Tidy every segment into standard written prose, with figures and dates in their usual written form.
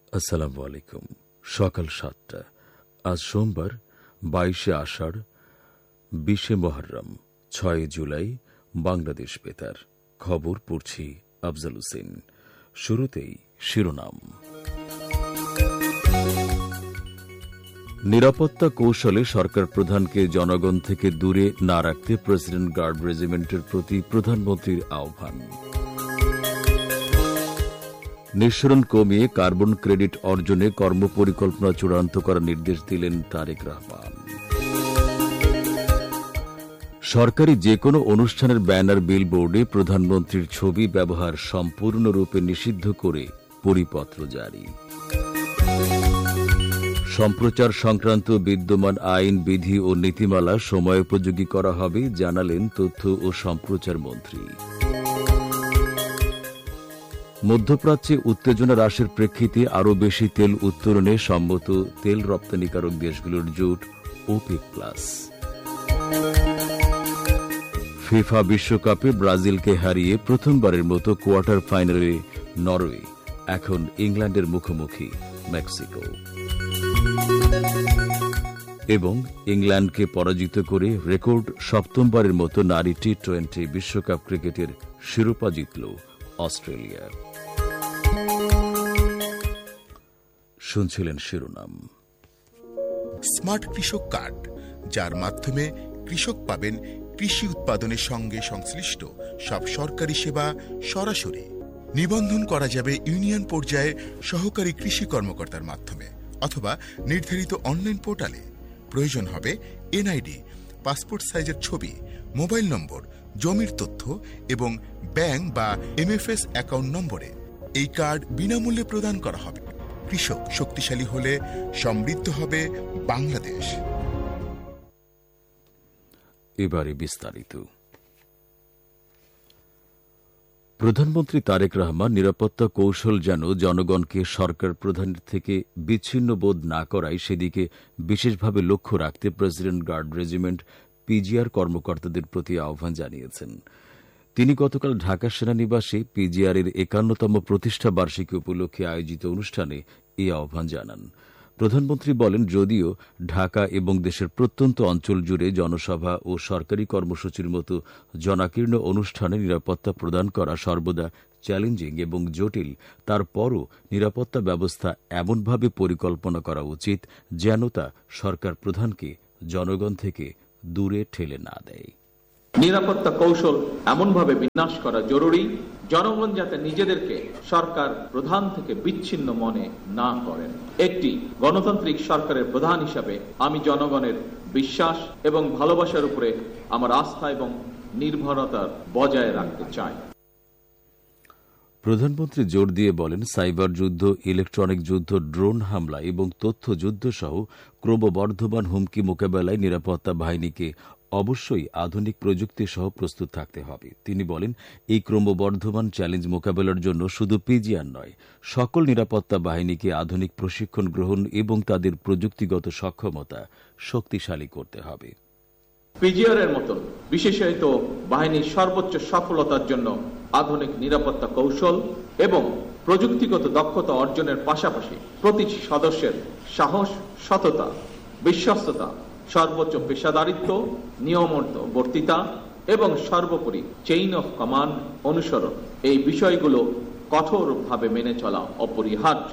আসসালামু আলাইকুম। সকাল ৭টা। আজ সোমবার ২২শে আষাঢ়, ২০শে মুহররম, ৬ জুলাই। বাংলাদেশ বেতার খবর পড়ছি আফজাল হোসেন। শুরুতেই শিরোনাম। নিরাপত্তা কৌশলে সরকার প্রধানকে জনগণ থেকে দূরে না রাখতে প্রেসিডেন্ট গার্ড রেজিমেন্টের প্রতি প্রধানমন্ত্রীর আহ্বান। নিঃসরণ কমিয়ে কার্বন ক্রেডিট অর্জনে কর্মপরিকল্পনা চূড়ান্ত করার নির্দেশ দিলেন তারেক রহমান। সরকারি যে কোনো অনুষ্ঠানের ব্যানার বিলবোর্ডে প্রধানমন্ত্রীর ছবি ব্যবহার সম্পূর্ণরূপে নিষিদ্ধ করে পরিপত্র জারি। সম্প্রচার সংক্রান্ত বিদ্যমান আইন, বিধি ও নীতিমালা সময়োপযোগী করা হবে, জানালেন তথ্য ও সম্প্রচার মন্ত্রী। মধ্যপ্রাচ্যে উত্তেজনা হ্রাসের প্রেক্ষিতে আরও বেশি তেল উত্তোলনে সম্মত তেল রপ্তানিকারক দেশগুলোর জোট ওপেক প্লাস। ফিফা বিশ্বকাপে ব্রাজিলকে হারিয়ে প্রথমবারের মতো কোয়ার্টার ফাইনালে নরওয়ে, এখন ইংল্যান্ডের মুখোমুখি মেক্সিকো। এবং ইংল্যান্ডকে পরাজিত করে রেকর্ড সপ্তমবারের মতো নারী টি-20 বিশ্বকাপ ক্রিকেটের শিরোপা জিতল অস্ট্রেলিয়া। শুনছিলেন শিরোনাম। স্মার্ট কৃষক কার্ড, যার মাধ্যমে কৃষক পাবেন কৃষি উৎপাদনের সঙ্গে সংশ্লিষ্ট সব সরকারি সেবা সরাসরি। নিবন্ধন করা যাবে ইউনিয়ন পর্যায়ে সহকারী কৃষি কর্মকর্তার মাধ্যমে অথবা নির্ধারিত অনলাইন পোর্টালে। প্রয়োজন হবে এনআইডি, পাসপোর্ট সাইজের ছবি, মোবাইল নম্বর, জমির তথ্য এবং ব্যাংক বা এমএফএস অ্যাকাউন্ট নম্বরে। এই কার্ড বিনামূল্যে প্রদান করা হবে। কৃষক শক্তিশালী হলে সমৃদ্ধ হবে বাংলাদেশ। এবারে বিস্তারিত। প্রধানমন্ত্রী তারেক রহমান নিরাপত্তা কৌশল যেন জনগণকে সরকার প্রধানের থেকে বিচ্ছিন্ন বোধ না করায় সেদিকে বিশেষভাবে লক্ষ্য রাখতে প্রেসিডেন্ট গার্ড রেজিমেন্ট পিজিআর কর্মকর্তাদের প্রতি আহ্বান জানিয়েছেন। তিনি গতকাল ঢাকা সেনানিবাসে পিজিআরের ৫১তম প্রতিষ্ঠা বার্ষিকী উপলক্ষে আয়োজিত অনুষ্ঠানে এই আহ্বান জানান। প্রধানমন্ত্রী বলেন, যদিও ঢাকা এবং দেশের প্রত্যন্ত অঞ্চল জুড়ে জনসভা ও সরকারি কর্মসূচির মতো জনাকীর্ণ অনুষ্ঠানে নিরাপত্তা প্রদান করা সর্বদা চ্যালেঞ্জিং এবং জটিল, তারপরও নিরাপত্তা ব্যবস্থা এমনভাবে পরিকল্পনা করা উচিত যেন তা সরকার প্রধানকে জনগণ থেকে দূরে ঠেলে না দেয়। নিরাপত্তা কৌশল এমনভাবে বিন্যাস করা জরুরি, জনগণ যাতে নিজেদেরকে সরকার প্রধান থেকে বিচ্ছিন্ন মনে না করেন। একটি গণতান্ত্রিক সরকারের প্রধান হিসাবে আমি জনগণের বিশ্বাস এবং ভালোবাসার উপরে আমার আস্থা এবং নির্ভরতা বজায় রাখতে চাই। প্রধানমন্ত্রী জোর দিয়ে বলেন, সাইবার যুদ্ধ, ইলেকট্রনিক যুদ্ধ, ড্রোন হামলা এবং তথ্য যুদ্ধ সহ ক্রমবর্ধমান হুমকি মোকাবেলায় নিরাপত্তা বাহিনীকে অবশ্যই আধুনিক প্রযুক্তি সহ প্রস্তুত থাকতে হবে। তিনি বলেন, এই ক্রমবর্ধমান চ্যালেঞ্জ মোকাবেলার জন্য শুধু পিজিআর নয়, সকল নিরাপত্তা বাহিনীকে আধুনিক প্রশিক্ষণ গ্রহণ এবং তাদের প্রযুক্তিগত সক্ষমতা শক্তিশালী করতে হবে। পিজিআর এর মতো বিশেষায়িত বাহিনীর সর্বোচ্চ সফলতার জন্য আধুনিক নিরাপত্তা কৌশল এবং প্রযুক্তিগত দক্ষতা অর্জনের পাশাপাশি প্রতিটি সদস্যের সাহস, সততা, বিশ্বস্ততা, সর্বোচ্চ পেশাদারিত্ব, নিয়মবর্তিতা এবং সর্বোপরি চেইন অফ কমান্ড অনুসরণ, এই বিষয়গুলো কঠোরভাবে মেনে চলা অপরিহার্য।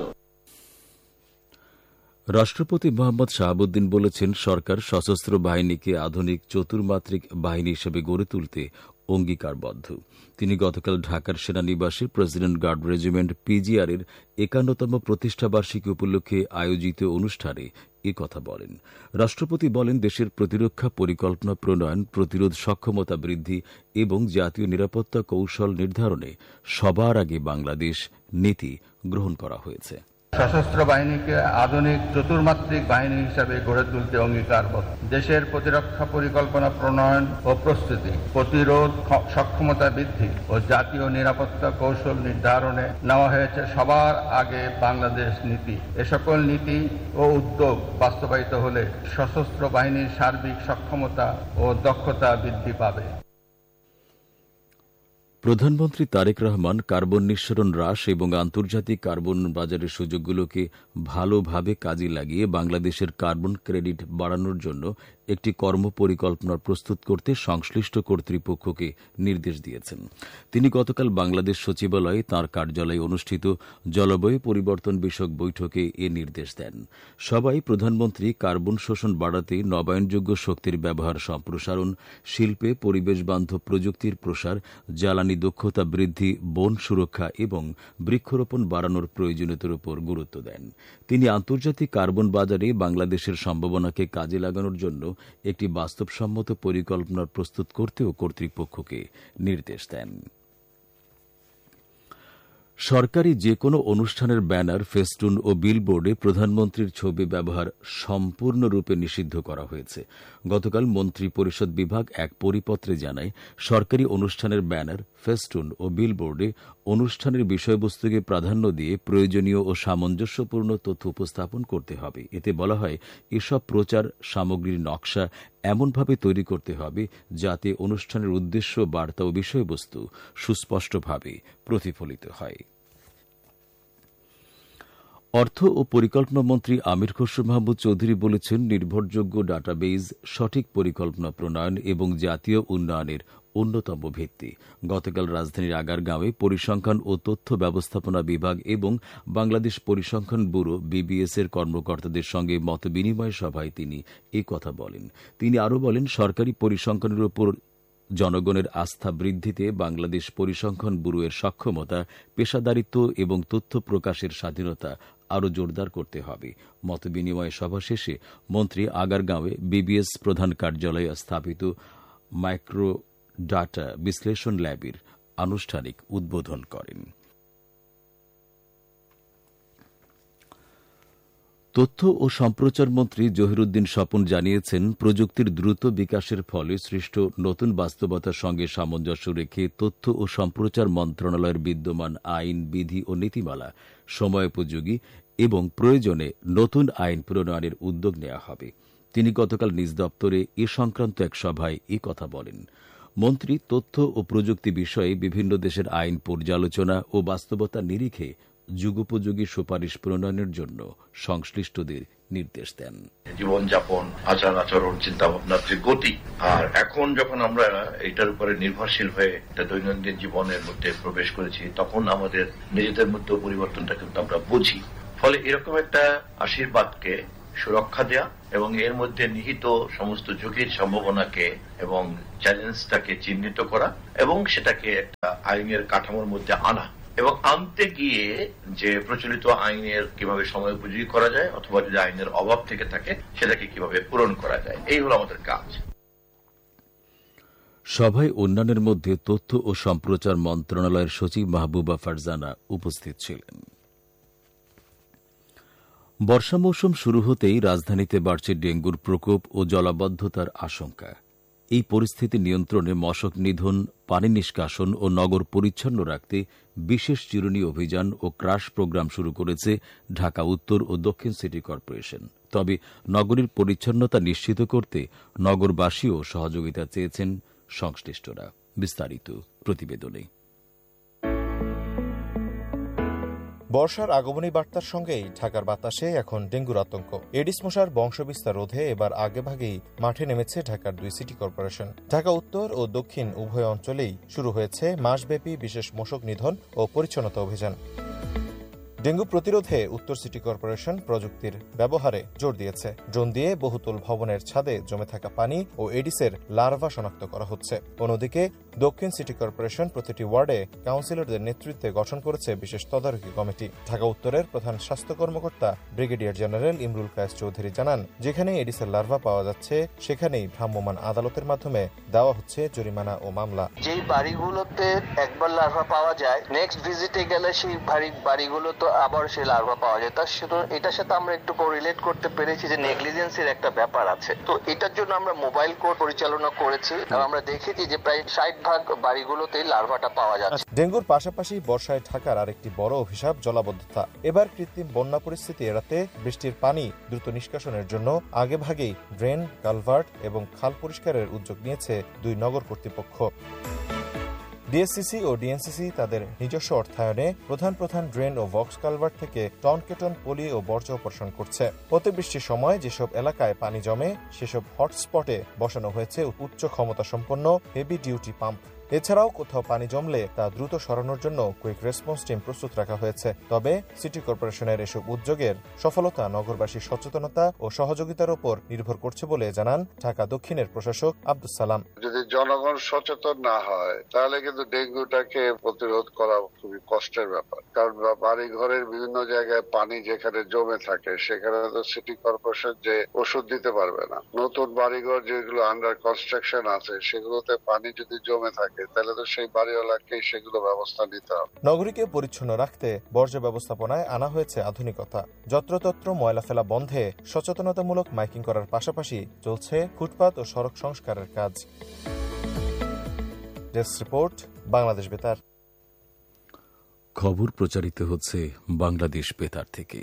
রাষ্ট্রপতি মোহাম্মদ শাহাবুদ্দিন বলেছেন, সরকার সশস্ত্র বাহিনীকে আধুনিক চতুর্মাত্রিক বাহিনী হিসেবে গড়ে তুলতে অঙ্গীকারবদ্ধ। তিনি গতকাল ঢাকার সেনানিবাসে প্রেসিডেন্ট গার্ড রেজিমেন্ট পিজিআর এর ৫১তম প্রতিষ্ঠা বার্ষিকী উপলক্ষে আয়োজিত অনুষ্ঠানে কথা বলেন। রাষ্ট্রপতি বলেন, দেশের প্রতিরক্ষা পরিকল্পনা প্রণয়ন, প্রতিরোধ সক্ষমতা বৃদ্ধি এবং জাতীয় নিরাপত্তা কৌশল নির্ধারণে সবার আগে বাংলাদেশ নীতি গ্রহণ করা হয়েছে। সশস্ত্র বাহিনীকে আধুনিক চতুর্মাত্রিক বাহিনী হিসাবে গড়ে তুলতে অঙ্গীকারবদ্ধ। দেশের প্রতিরক্ষা পরিকল্পনা প্রণয়ন ও প্রস্তুতি, প্রতিরোধ সক্ষমতা বৃদ্ধি ও জাতীয় নিরাপত্তা কৌশল নির্ধারণে নেওয়া হয়েছে সবার আগে বাংলাদেশ নীতি। এ সকল নীতি ও উদ্যোগ বাস্তবায়িত হলে সশস্ত্র বাহিনীর সার্বিক সক্ষমতা ও দক্ষতা বৃদ্ধি পাবে। প্রধানমন্ত্রী তারেক রহমান কার্বন নিঃসরণ হ্রাস এবং আন্তর্জাতিক কার্বন বাজারের সুযোগগুলোকে ভালোভাবে কাজে লাগিয়ে বাংলাদেশের কার্বন ক্রেডিট বাড়ানোর জন্য একটি কর্মপরিকল্পনা প্রস্তুত করতে সংশ্লিষ্ট কর্তৃপক্ষকে নির্দেশ দিয়েছেন। তিনি গতকাল বাংলাদেশ সচিবালয়ে তাঁর কার্যালয়ে অনুষ্ঠিত জলবায়ু পরিবর্তন বিষয়ক বৈঠকে এ নির্দেশ দেন। সবাই প্রধানমন্ত্রী কার্বন শোষণ বাড়াতে নবায়নযোগ্য শক্তির ব্যবহার সম্প্রসারণ, শিল্পে পরিবেশবান্ধব প্রযুক্তির প্রসার, জ্বালানি দক্ষতা বৃদ্ধি, বন সুরক্ষা এবং বৃক্ষরোপণ বাড়ানোর প্রয়োজনীয়তার উপর গুরুত্ব দেন। তিনি আন্তর্জাতিক কার্বন বাজারে বাংলাদেশের সম্ভাবনাকে কাজে লাগানোর জন্য একটি বাস্তবসম্মত পরিকল্পনা প্রস্তুত করতেও কর্তৃপক্ষকে নির্দেশ দেন। সরকারি যে কোনো অনুষ্ঠানের ব্যানার, ফেস্টুন ও বিলবোর্ডে প্রধানমন্ত্রীর ছবি ব্যবহার সম্পূর্ণরূপে নিষিদ্ধ করা হয়েছে। গতকাল মন্ত্রী পরিষদ বিভাগ এক পরিপত্রে জানায়, সরকারি অনুষ্ঠানের ব্যানার, ফেস্টুন ও বিলবোর্ডে অনুষ্ঠানের বিষয়বস্তুকে প্রাধান্য দিয়ে প্রয়োজনীয় ও সামঞ্জস্যপূর্ণ তথ্য উপস্থাপন করতে হবে। এতে বলা হয়, এসব প্রচার সামগ্রীর নকশা এমনভাবে তৈরি করতে হবে যাতে অনুষ্ঠানের উদ্দেশ্য, বার্তা ও বিষয়বস্তু সুস্পষ্টভাবে প্রতিফলিত হয়। অর্থ ও পরিকল্পনা মন্ত্রী আমির খসরু মাহমুদ চৌধুরী বলেছেন, নির্ভরযোগ্য ডাটাবেজ, সঠিক পরিকল্পনা প্রণয়ন এবং জাতীয় উন্নয়নের অন্যতম ভিত্তি। গতকাল রাজধানীর আগারগাঁওয়ে পরিসংখ্যান ও তথ্য ব্যবস্থাপনা বিভাগ এবং বাংলাদেশ পরিসংখ্যান ব্যুরো বিবিএস এর কর্মকর্তাদের সঙ্গে মতবিনিময় সভায় তিনি এ কথা বলেন। তিনি আরও বলেন, সরকারি পরিসংখ্যানের উপর জনগণের আস্থা বৃদ্ধিতে বাংলাদেশ পরিসংখ্যান ব্যুরো এর সক্ষমতা, পেশাদারিত্ব এবং তথ্য প্রকাশের স্বাধীনতা আরও জোরদার করতে হবে। মতবিনিময় সভা শেষে মন্ত্রী আগারগাঁওয়ে বিবিএস প্রধান কার্যালয়ে স্থাপিত মাইক্রো ডাটা বিশ্লেষণ ল্যাবের আনুষ্ঠানিক উদ্বোধন করেন। তথ্য ও সম্প্রচার মন্ত্রী জহিরুদ্দিন স্বপন জানিয়েছেন, প্রযুক্তির দ্রুত বিকাশের ফলে সৃষ্ট নতুন বাস্তবতার সঙ্গে সামঞ্জস্য রেখে তথ্য ও সম্প্রচার মন্ত্রণালয়ের বিদ্যমান আইন, বিধি ও নীতিমালা সময়োপযোগী এবং প্রয়োজনে নতুন আইন প্রণয়নের উদ্যোগ নেওয়া হবে। তিনি গতকাল নিজ দপ্তরে এ সংক্রান্ত এক সভায় এ কথা বলেন। মন্ত্রী তথ্য ও প্রযুক্তি বিষয়ে বিভিন্ন দেশের আইন পর্যালোচনা ও বাস্তবতা নিরিখে যুগোপযোগী সুপারিশ প্রণয়নের জন্য সংশ্লিষ্টদের নির্দেশ দেন। জীবনযাপন, আচার আচরণ, চিন্তা ভাবনার যে গতি, আর এখন যখন আমরা এটার উপরে নির্ভরশীল হয়ে দৈনন্দিন জীবনের মধ্যে প্রবেশ করেছি, তখন আমাদের নিজেদের মধ্যে পরিবর্তনটা কিন্তু আমরা বুঝি। ফলে এরকম একটা আশীর্বাদকে সুরক্ষা দেয়া এবং এর মধ্যে নিহিত সমস্ত ঝুঁকির সম্ভাবনাকে এবং চ্যালেঞ্জটাকে চিহ্নিত করা এবং সেটাকে একটা আইনের কাঠামোর মধ্যে আনা এবং আনতে গিয়ে যে প্রচলিত আইনের কিভাবে সময় উপযোগী করা যায় অথবা যদি আইনের অভাব থেকে থাকে সেটাকে কিভাবে পূরণ করা যায়, এই হলো আমাদের কাজ। সভায় অন্যান্যের মধ্যে তথ্য ও সম্প্রচার মন্ত্রণালয়ের সচিব মাহবুবা ফারজানা উপস্থিত ছিলেন। বর্ষা মৌসুম শুরু হতেই রাজধানীতে বাড়ছে ডেঙ্গুর প্রকোপ ও জলাবদ্ধতার আশঙ্কা। এই পরিস্থিতি নিয়ন্ত্রণে মশক নিধন, পানি নিষ্কাশন ও নগর পরিচ্ছন্ন রাখতে বিশেষ চিরুনি অভিযান ও ক্রাশ প্রোগ্রাম শুরু করেছে ঢাকা উত্তর ও দক্ষিণ সিটি কর্পোরেশন। তবে নগরীর পরিচ্ছন্নতা নিশ্চিত করতে নগরবাসীও সহযোগিতা চেয়েছেন সংশ্লিষ্টরা। বিস্তারিত প্রতিবেদনে। বর্ষার আগমনী বার্তার সঙ্গেই ঢাকার বাতাসে এখন ডেঙ্গুর আতঙ্ক। এডিস মশার বংশবিস্তার রোধে এবার আগেভাগেই মাঠে নেমেছে ঢাকার 2 সিটি কর্পোরেশন। ঢাকা উত্তর ও দক্ষিণ উভয় অঞ্চলেই শুরু হয়েছে মাসব্যাপী বিশেষ মশক নিধন ও পরিচ্ছন্নতা অভিযান। ডেঙ্গু প্রতিরোধে উত্তর সিটি কর্পোরেশন প্রযুক্তির ব্যবহারে জোর দিয়েছে। ড্রোন দিয়ে বহুতল ভবনের ছাদে জমে থাকা পানি ও এডিসের লার্ভা শনাক্ত করা হচ্ছে। অন্যদিকে দক্ষিণ সিটি কর্পোরেশন প্রতিটি ওয়ার্ডে কাউন্সিলরদের নেতৃত্বে গঠন করেছে বিশেষ তদারকি কমিটি। ঢাকা উত্তরের প্রধান স্বাস্থ্য কর্মকর্তা ব্রিগেডিয়ার জেনারেল ইমরুল কায়েস চৌধুরী জানান, যেখানে এডিসের লার্ভা পাওয়া যাচ্ছে সেখানেই ভ্রাম্যমাণ আদালতের মাধ্যমে দেওয়া হচ্ছে জরিমানা ও মামলা। যেই বাড়িগুলোতে একবার লার্ভা পাওয়া যায়, নেক্সট ভিজিটে গেলে সেই বাড়িগুলো তো আবার সেই লার্ভা পাওয়া যায়। এটার সাথে আমরা একটু কোরিলেট করতে পেরেছি যে নেগলিজেন্সির একটা ব্যাপার আছে। তো এটার জন্য আমরা মোবাইল কোর্ট পরিচালনা করেছি এবং আমরা দেখেছি যে প্রায় 60% বাড়িগুলোতেই লার্ভাটা পাওয়া যাচ্ছে। ডেঙ্গুর পাশাপাশি বর্ষায় ঢাকার আরেকটি বড় অভিশাপ জলাবদ্ধতা। এবার কৃত্রিম বন্যা পরিস্থিতি এড়াতে বৃষ্টির পানি দ্রুত নিষ্কাশনের জন্য আগেভাগেই ড্রেন, কালভার্ট এবং খাল পরিষ্কারের উদ্যোগ নিয়েছে 2 নগর কর্তৃপক্ষ। ডিএসসিসি ও ডিএনসিসি তাদের নিজস্ব অর্থায়নে প্রধান ড্রেন ও ভক্স কালভার্ট থেকে টন কে টন পলি ও বর্জ্য অপসারণ করছে। অতিবৃষ্টির সময় যেসব এলাকায় পানি জমে সেসব হটস্পটে বসানো হয়েছে উচ্চ ক্ষমতা সম্পন্ন হেভি ডিউটি পাম্প। এছাড়াও কোথাও পানি জমলে তা দ্রুত সরানোর জন্য কুইক রেসপন্স টিম প্রস্তুত রাখা হয়েছে। তবে সিটি কর্পোরেশনের এসব উদ্যোগের সফলতা নগরবাসীর সচেতনতা ও সহযোগিতার উপর নির্ভর করছে বলে জানান ঢাকা দক্ষিণের প্রশাসক আব্দুস সালাম। যদি জনগণ সচেতন না হয় তাহলে কিন্তু ডেঙ্গুটাকে প্রতিরোধ করা খুবই কষ্টের ব্যাপার। কারণ বাড়ি ঘরের বিভিন্ন জায়গায় পানি যেখানে জমে থাকে সেখানে তো সিটি কর্পোরেশন যে ওষুধ দিতে পারবে না। নতুন বাড়িঘর যেগুলো আন্ডার কনস্ট্রাকশন আছে সেগুলোতে পানি যদি জমে থাকে তাহলে তো সেই বাড়িওয়ালাকে সেগুলো ব্যবস্থা নিতে হবে। নগরীকে পরিচ্ছন্ন রাখতে বর্জ্য ব্যবস্থাপনায় আনা হয়েছে আধুনিকতা। যত্রতত্র ময়লা ফেলা বন্ধে সচেতনতামূলক মাইকিং করার পাশাপাশি চলছে ফুটপাত ও সড়ক সংস্কারের কাজ। ডেস্ক রিপোর্ট, বাংলাদেশ বেতার। খবর প্রচারিত হচ্ছে বাংলাদেশ বেতার থেকে।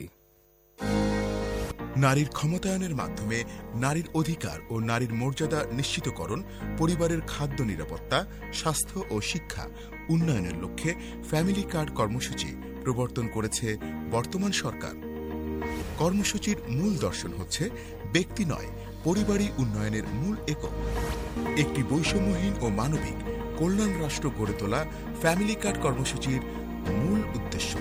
নারীর ক্ষমতায়নের মাধ্যমে নারীর অধিকার ও নারীর মর্যাদা নিশ্চিতকরণ, পরিবারের খাদ্য নিরাপত্তা, স্বাস্থ্য ও শিক্ষা উন্নয়নের লক্ষ্যে ফ্যামিলি কার্ড কর্মসূচি প্রবর্তন করেছে বর্তমান সরকার। কর্মসূচির মূল দর্শন হচ্ছে ব্যক্তি নয়, পরিবারই উন্নয়নের মূল একক। একটি বৈষম্যহীন ও মানবিক কল্যাণ রাষ্ট্র গড়ে তোলা ফ্যামিলি কার্ড কর্মসূচির মূল উদ্দেশ্য।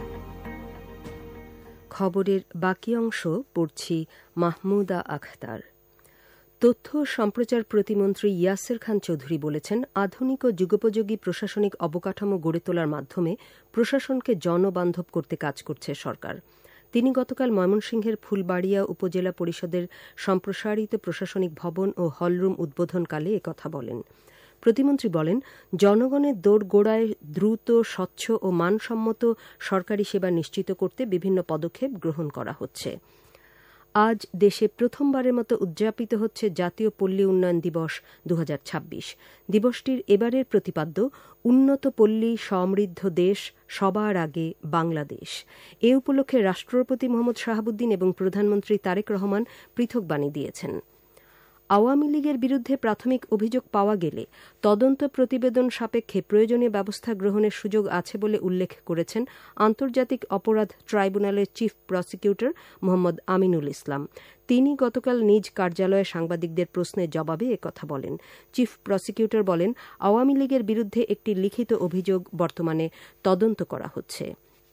খবরের বাকি অংশ পড়ছি মাহমুদা আখতার। তথ্য সম্প্রচার প্রতিমন্ত্রী ইয়াসের খান চৌধুরী বলেছেন, আধুনিক ও যুগোপযোগী প্রশাসনিক অবকাঠামো গড়ে তোলার মাধ্যমে প্রশাসনকে জনবান্ধব করতে কাজ করছে সরকার। তিনি গতকাল ময়মনসিংহের ফুলবাড়িয়া উপজেলা পরিষদের সম্প্রসারিত প্রশাসনিক ভবন ও হলরুম উদ্বোধনকালে একথা বলেন। প্রতিমন্ত্রী বলেন, জনগণের দোরগোড়ায় দ্রুত, স্বচ্ছ ও মানসম্মত সরকারি সেবা নিশ্চিত করতে বিভিন্ন পদক্ষেপ গ্রহণ করা হচ্ছে। আজ দেশে প্রথমবারের মতো উদযাপিত হচ্ছে জাতীয় পল্লী উন্নয়ন দিবস 2026। দিবসটির এবারের প্রতিপাদ্য উন্নত পল্লী সমৃদ্ধ দেশ, সবার আগে বাংলাদেশ। এ উপলক্ষে রাষ্ট্রপতি মোহাম্মদ শাহাবুদ্দিন এবং প্রধানমন্ত্রী তারেক রহমান পৃথক বাণী দিয়েছেন। আওয়ামী লীগের বিরুদ্ধে প্রাথমিক অভিযোগ পাওয়া গেলে তদন্ত প্রতিবেদন সাপেক্ষে প্রয়োজনীয় ব্যবস্থা গ্রহণের সুযোগ আছে বলে উল্লেখ করেছেন আন্তর্জাতিক অপরাধ ট্রাইব্যুনালের চিফ প্রসিকিউটর মোহাম্মদ আমিনুল ইসলাম। তিনি গতকাল নিজ কার্যালয়ে সাংবাদিকদের প্রশ্নের জবাবে একথা বলেন। চিফ প্রসিকিউটর বলেন, আওয়ামী লীগের বিরুদ্ধে একটি লিখিত অভিযোগ বর্তমানে তদন্ত করা হচ্ছে।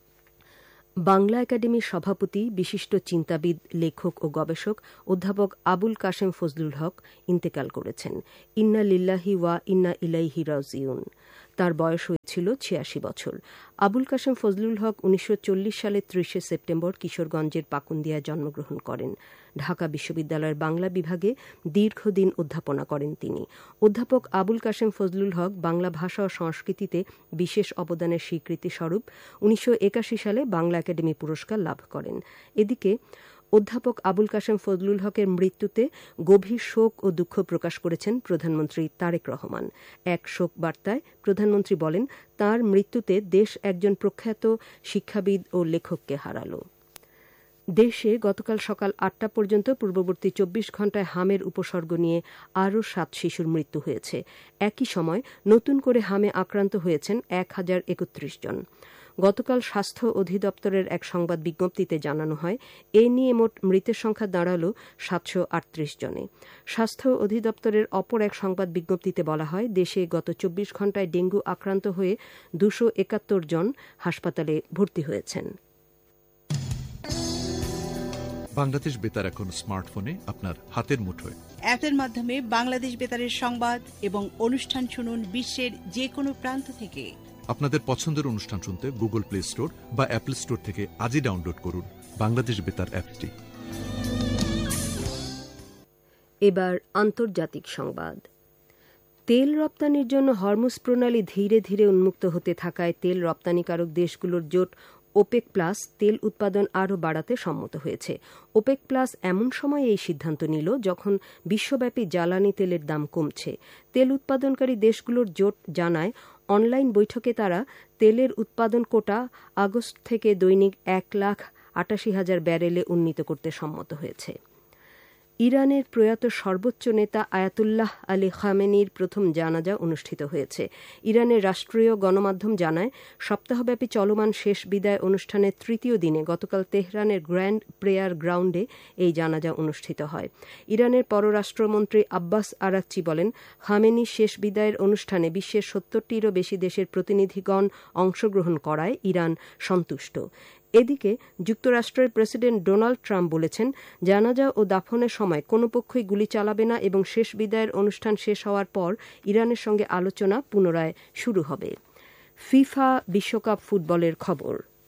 বাংলা একাডেমির সভাপতি, বিশিষ্ট চিন্তাবিদ, লেখক ও গবেষক অধ্যাপক আবুল কাশেম ফজলুল হক ইন্তেকাল করেছেন। ইন্না লিল্লাহি ওয়া ইন্না ইলাইহি রাজিউন। তার বয়স হয়েছিল 86 বছর। আবুল কাশেম ফজলুল হক 1940 সালের 30 সেপ্টেম্বর কিশোরগঞ্জের পাকুন্দিয়ায় জন্মগ্রহণ করেন। ঢাকা বিশ্ববিদ্যালয়ের বাংলা বিভাগে দীর্ঘদিন অধ্যাপনা করেন তিনি। অধ্যাপক আবুল কাশেম ফজলুল হক বাংলা ভাষা ও সংস্কৃতিতে বিশেষ অবদানের স্বীকৃতি স্বরূপ 1981 সালে বাংলা একাডেমি পুরস্কার লাভ করেন। এদিকে অধ্যাপক আবুল কাশেম ফজলুল হকের মৃত্যুতে গভীর শোক ও দুঃখ প্রকাশ করেছেন প্রধানমন্ত্রী তারেক রহমান। এক শোক বার্তায় প্রধানমন্ত্রী বলেন, তাঁর মৃত্যুতে দেশ একজন প্রখ্যাত শিক্ষাবিদ ও লেখককে হারাল। দেশে গতকাল সকাল 8টা পর্যন্ত পূর্ববর্তী 24 ঘণ্টায় হামের উপসর্গ নিয়ে আরও 7 শিশুর মৃত্যু হয়েছে। একই সময় নতুন করে হামে আক্রান্ত হয়েছেন 1031 জন। গতকাল স্বাস্থ্য অধিদপ্তরের এক সংবাদ বিজ্ঞপ্তিতে জানানো হয়, এ নিয়ে মোট মৃতের সংখ্যা দাঁড়াল 738 জনে। স্বাস্থ্য অধিদপ্তরের অপর এক সংবাদ বিজ্ঞপ্তিতে বলা হয়, দেশে গত 24 ঘণ্টায় ডেঙ্গু আক্রান্ত হয়ে 271 জন হাসপাতালে ভর্তি হয়েছেন। বাংলাদেশ বেতার এখন স্মার্টফোনে আপনার হাতের মুঠোয়। অ্যাপের মাধ্যমে বাংলাদেশ বেতারের সংবাদ এবং অনুষ্ঠান শুনুন বিশ্বের যে কোনো প্রান্ত থেকে। আপনাদের পছন্দের অনুষ্ঠান শুনতে গুগল প্লে স্টোর বা অ্যাপল স্টোর থেকে আজই ডাউনলোড করুন বাংলাদেশ বেতার অ্যাপটি। এবার আন্তর্জাতিক সংবাদ। তেল রপ্তানির জন্য হরমুজ প্রণালী ধীরে ধীরে উন্মুক্ত হতে থাকায় তেল রপ্তানিকারক দেশগুলোর জোট ওপেক প্লাস তেল উৎপাদন আরও বাড়াতে সম্মত হয়েছে। ওপেক প্লাস এমন সময় এই সিদ্ধান্ত নিল যখন বিশ্বব্যাপী জ্বালানি তেলের দাম কমছে। তেল উৎপাদনকারী দেশগুলোর জোট জানায়, অনলাইন বৈঠকে তারা তেলের উৎপাদন কোটা আগস্ট থেকে দৈনিক 1,88,000 ব্যারেলে উন্নীত করতে সম্মত হয়েছে। ইরানের প্রয়াত সর্বোচ্চ নেতা আয়াতুল্লাহ আলী খামেনির প্রথম জানাজা অনুষ্ঠিত হয়েছে। ইরানের রাষ্ট্রীয় গণমাধ্যম জানায়, সপ্তাহব্যাপী চলমান শেষ বিদায় অনুষ্ঠানের তৃতীয় দিনে গতকাল তেহরানের গ্র্যান্ড প্রেয়ার গ্রাউন্ডে এই জানাজা অনুষ্ঠিত হয়। ইরানের পররাষ্ট্রমন্ত্রী আব্বাস আরাকচি বলেন, খামেনির শেষ বিদায়ের অনুষ্ঠানে বিশ্বের 70টিরও বেশি দেশের প্রতিনিধিগণ অংশগ্রহণ করায় ইরান সন্তুষ্ট। এদিকে যুক্তরাষ্ট্রের প্রেসিডেন্ট ডোনাল্ড ট্রাম্প বলেছেন, জানাজা ও দাফনের সময় কোনো পক্ষই গুলি চালাবে না এবং শেষ বিদায়ের অনুষ্ঠান শেষ হওয়ার পর ইরানের সঙ্গে আলোচনা পুনরায় শুরু হবে। ফিফা বিশ্বকাপ ফুটবলের খবর।